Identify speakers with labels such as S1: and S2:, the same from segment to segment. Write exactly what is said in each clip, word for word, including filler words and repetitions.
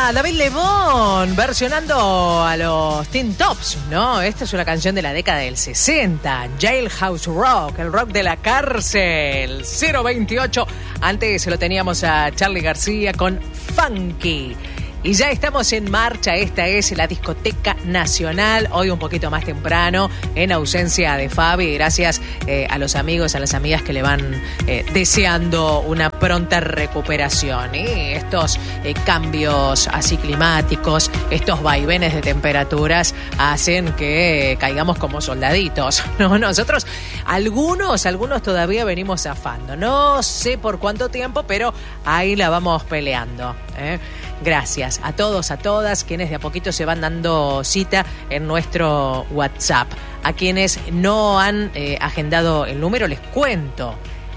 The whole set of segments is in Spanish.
S1: era David Lebón versionando a los Teen Tops, ¿no? Esta es una canción de la década del sesenta, Jailhouse Rock, el rock de la cárcel, cero veintiocho. Antes se lo teníamos a Charly García con Funky. Y ya estamos en marcha, esta es la Discoteca Nacional, hoy un poquito más temprano, en ausencia de Fabi, gracias eh, a los amigos, a las amigas que le van eh, deseando una pronta recuperación. Y estos eh, cambios así climáticos, estos vaivenes de temperaturas hacen que eh, caigamos como soldaditos, ¿no? Nosotros, algunos, algunos todavía venimos zafando, no sé por cuánto tiempo, pero ahí la vamos peleando, ¿eh? Gracias a todos, a todas, quienes de a poquito se van dando cita en nuestro WhatsApp. A quienes no han eh, agendado el número, les cuento.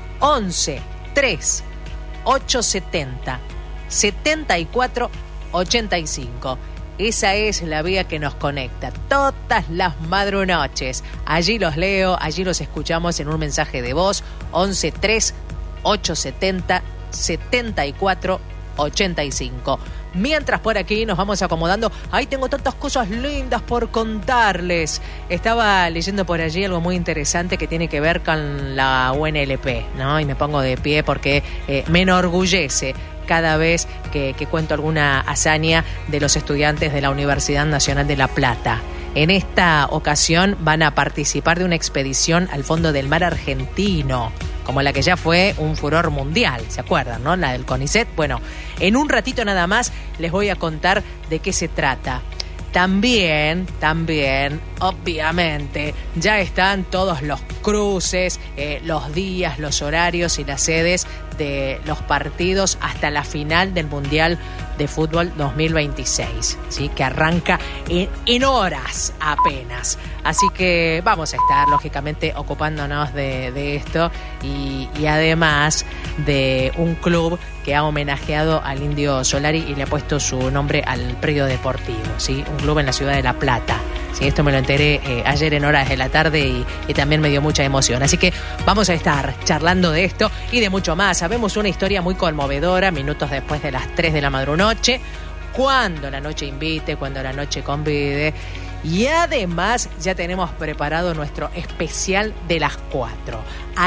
S1: once tres ocho setenta setenta y cuatro ochenta y cinco. Esa es la vía que nos conecta todas las madrunoches. Allí los leo, allí los escuchamos en un mensaje de voz. once tres ocho setenta setenta y cuatro ochenta y cinco. Mientras por aquí nos vamos acomodando, ahí tengo tantas cosas lindas por contarles. Estaba leyendo por allí algo muy interesante que tiene que ver con la U N L P, ¿no? Y me pongo de pie porque eh, me enorgullece cada vez que, que cuento alguna hazaña de los estudiantes de la Universidad Nacional de La Plata. En esta ocasión van a participar de una expedición al fondo del mar argentino, como la que ya fue un furor mundial, ¿se acuerdan, no? La del CONICET. Bueno, en un ratito nada más les voy a contar de qué se trata. También, también, obviamente, ya están todos los cruces, eh, los días, los horarios y las sedes de los partidos hasta la final del Mundial de Fútbol dos mil veintiséis, ¿sí? Que arranca en, en horas apenas. Así que vamos a estar, lógicamente, ocupándonos de, de esto y, y además de un club que ha homenajeado al Indio Solari y le ha puesto su nombre al predio deportivo, ¿sí? Un club en la ciudad de La Plata. Sí, esto me lo enteré eh, ayer en horas de la tarde y, y también me dio mucha emoción. Así que vamos a estar charlando de esto y de mucho más. Sabemos una historia muy conmovedora, minutos después de las tres de la madrunoche, cuando la noche invite, cuando la noche convide. Y además ya tenemos preparado nuestro especial de las cuatro.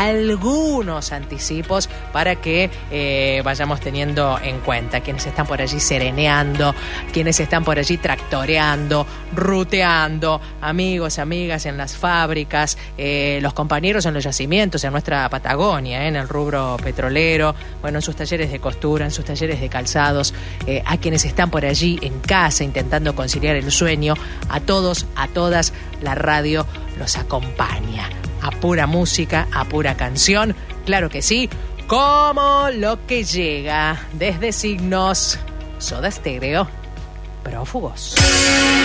S1: Algunos anticipos para que eh, vayamos teniendo en cuenta. Quienes están por allí sereneando, quienes están por allí tractoreando, ruteando, amigos, amigas en las fábricas, eh, los compañeros en los yacimientos, en nuestra Patagonia, eh, en el rubro petrolero, bueno, en sus talleres de costura, en sus talleres de calzados, eh, a quienes están por allí en casa intentando conciliar el sueño, a todos, a todas, la radio los acompaña. A pura música, a pura canción, claro que sí, como lo que llega desde Signos, Soda Stereo, Prófugos.